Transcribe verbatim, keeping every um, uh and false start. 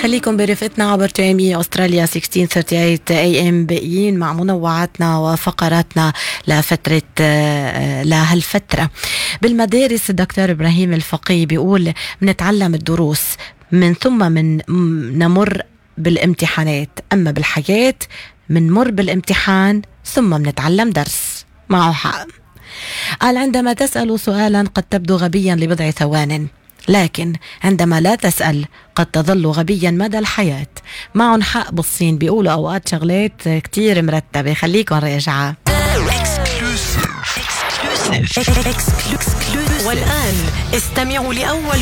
خليكم برفقتنا عبر تيمي أستراليا ستة عشر ثلاثة وثلاثين إيه إم باقيين مع منوعاتنا وفقراتنا لفترة لهالفترة. بالمدارس الدكتور إبراهيم الفقيه بيقول منتعلم الدروس من ثم من نمر بالامتحانات، أما بالحياة منمر بالامتحان ثم منتعلم درس. معه حق. قال عندما تسأل سؤالا قد تبدو غبيا لبضع ثوان، لكن عندما لا تسأل قد تظل غبيا مدى الحياة. معهم حق بالصين، بيقولوا أوقات شغلات كتير مرتبة. خليكم راجعة. والآن استمعوا لأول